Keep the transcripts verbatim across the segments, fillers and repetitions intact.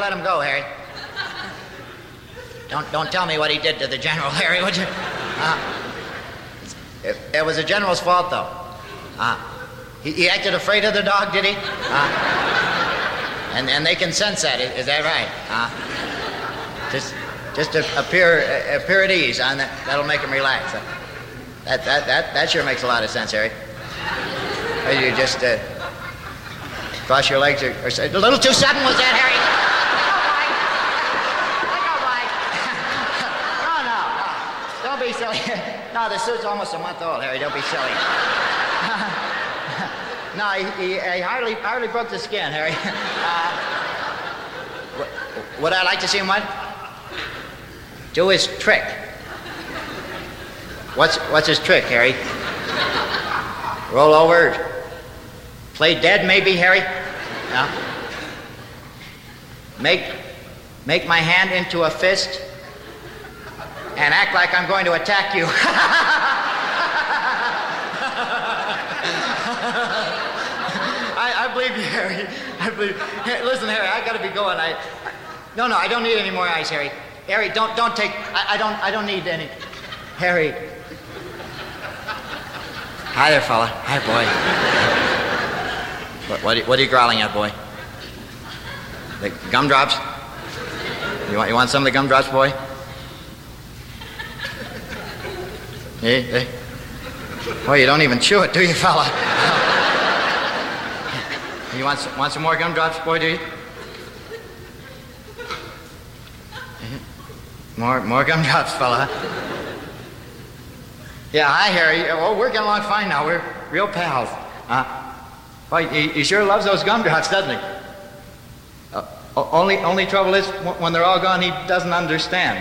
let him go, Harry. Don't don't tell me what he did to the general, Harry, would you? Uh, it, it was the general's fault, though. Uh, he, he acted afraid of the dog, did he? Uh, and and they can sense that. Is, is that right? Uh, just just to appear appear at ease, on that that'll make him relax. Uh, that that that that sure makes a lot of sense, Harry. You just uh, cross your legs, or, or a little too sudden, was that, Harry? Don't be silly. No, the suit's almost a month old, Harry. Don't be silly. No, he, he, he hardly hardly broke the skin, Harry. Uh, would I like to see him what? Do his trick. What's what's his trick, Harry? Roll over. Play dead, maybe, Harry? No. Make make my hand into a fist. And act like I'm going to attack you. I, I believe you, Harry. I believe. Hey, listen, Harry, I got to be going. I, I, no, no, I don't need any more ice, Harry. Harry, don't, don't take. I, I don't, I don't need any. Harry. Hi there, fella. Hi, boy. What, what, what are you growling at, boy? The gumdrops? You want, you want some of the gumdrops, boy? Hey, hey. Well, you don't even chew it, do you, fella? You want some, want some more gumdrops, boy, do you? More more gumdrops, fella. Yeah, hi, Harry. Well, we're getting along fine now. We're real pals. Uh, well, he, he sure loves those gumdrops, doesn't he? Uh, only, only trouble is, when they're all gone, he doesn't understand.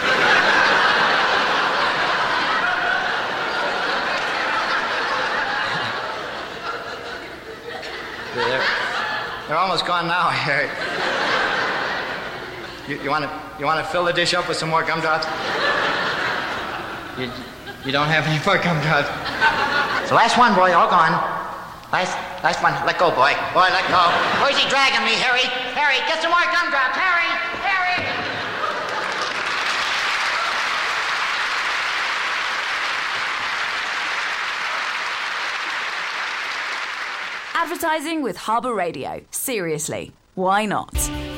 They're, they're almost gone now, Harry. You, you want to you want to fill the dish up with some more gumdrops? You, you don't have any more gumdrops. It's the last one, boy. All gone. Last last one. Let go, boy. Boy, let go. Where's he dragging me, Harry? Harry, get some more gumdrops. Harry, Harry. Advertising with Harbour Radio. Seriously, why not?